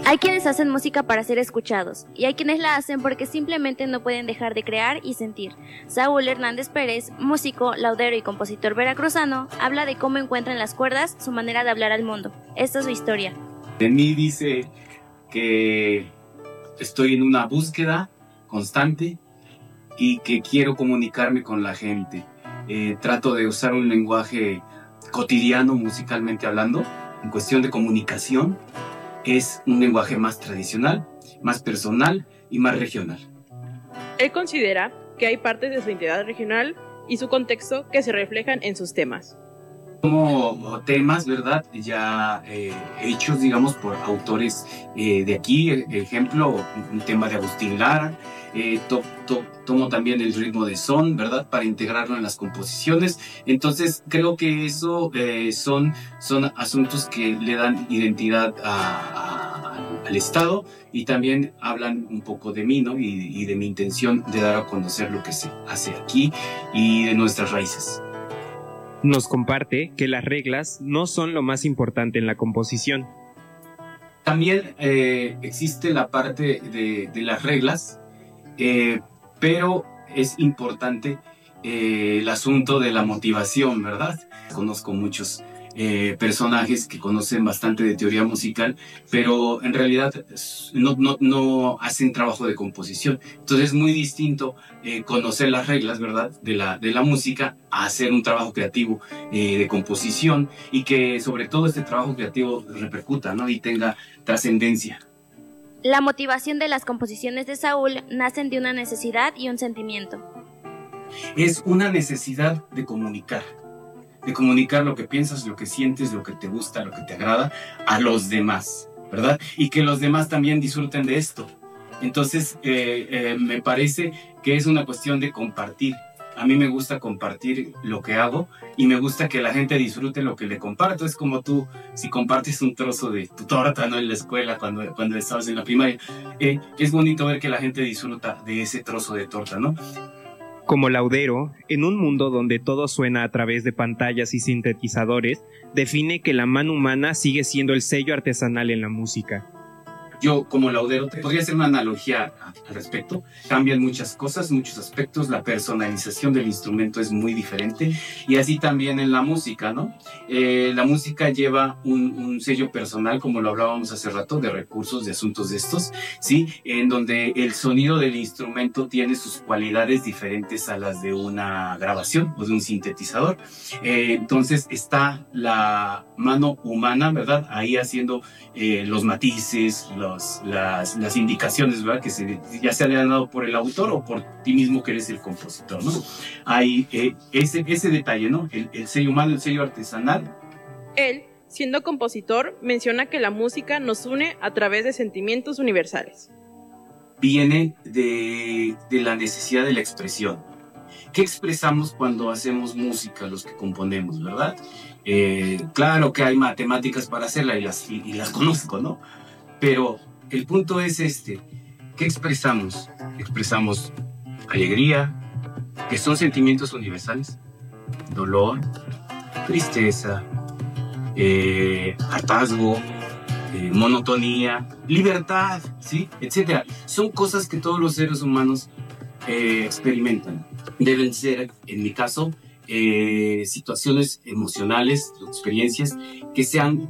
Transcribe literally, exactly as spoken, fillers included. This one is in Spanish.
Hay quienes hacen música para ser escuchados, y hay quienes la hacen porque simplemente no pueden dejar de crear y sentir. Saúl Hernández Pérez, músico, laudero y compositor veracruzano, habla de cómo encuentra en las cuerdas su manera de hablar al mundo. Esta es su historia. De mí dice que estoy en una búsqueda constante y que quiero comunicarme con la gente. Eh, trato de usar un lenguaje cotidiano musicalmente hablando. En cuestión de comunicación, es un lenguaje más tradicional, más personal y más regional. Él considera que hay partes de su identidad regional y su contexto que se reflejan en sus temas. Como temas, ¿verdad? Ya eh, hechos, digamos, por autores eh, de aquí. Ejemplo, un tema de Agustín Lara. Eh, to, to, tomo también el ritmo de son, ¿verdad? Para integrarlo en las composiciones. Entonces, creo que eso eh, son, son asuntos que le dan identidad a, a, al Estado y también hablan un poco de mí, ¿no? Y, y de mi intención de dar a conocer lo que se hace aquí y de nuestras raíces. Nos comparte que las reglas no son lo más importante en la composición. También eh, existe la parte de, de las reglas, eh, pero es importante eh, el asunto de la motivación, ¿verdad? Conozco muchos eh, personajes que conocen bastante de teoría musical, pero en realidad no, no, no hacen trabajo de composición. Entonces es muy distinto eh, conocer las reglas, ¿verdad? De la, de la música a hacer un trabajo creativo eh, de composición y que sobre todo este trabajo creativo repercuta, ¿no? Y tenga trascendencia. La motivación de las composiciones de Saúl nacen de una necesidad y un sentimiento. Es una necesidad de comunicar. de comunicar lo que piensas, lo que sientes, lo que te gusta, lo que te agrada a los demás, ¿verdad? Y que los demás también disfruten de esto. Entonces, eh, eh, me parece que es una cuestión de compartir. A mí me gusta compartir lo que hago y me gusta que la gente disfrute lo que le comparto. Es como tú, si compartes un trozo de tu torta, ¿no? En la escuela, cuando, cuando estabas en la primaria, eh, es bonito ver que la gente disfruta de ese trozo de torta, ¿no? Como laudero, en un mundo donde todo suena a través de pantallas y sintetizadores, define que la mano humana sigue siendo el sello artesanal en la música. Yo, como laudero, te podría hacer una analogía al respecto. Cambian muchas cosas, muchos aspectos. La personalización del instrumento es muy diferente. Y así también en la música, ¿no? Eh, la música lleva un, un sello personal, como lo hablábamos hace rato, de recursos, de asuntos de estos, ¿sí? En donde el sonido del instrumento tiene sus cualidades diferentes a las de una grabación o de un sintetizador. Eh, entonces está la mano humana, ¿verdad? Ahí haciendo eh, los matices, los Las, las indicaciones, ¿verdad? Que se, ya se han dado por el autor o por ti mismo que eres el compositor, ¿no? Hay eh, ese, ese detalle, ¿no? El, el sello humano, el sello artesanal. Él, siendo compositor, menciona que la música nos une a través de sentimientos universales. Viene de, de la necesidad de la expresión. ¿Qué expresamos cuando hacemos música, los que componemos, verdad? Eh, claro que hay matemáticas para hacerla y las, y, y las conozco, ¿no? Pero el punto es este, ¿qué expresamos? Expresamos alegría, que son sentimientos universales, dolor, tristeza, eh, hartazgo, eh, monotonía, libertad, ¿sí? etcétera. Son cosas que todos los seres humanos eh, experimentan. Deben ser, en mi caso, eh, situaciones emocionales, experiencias que sean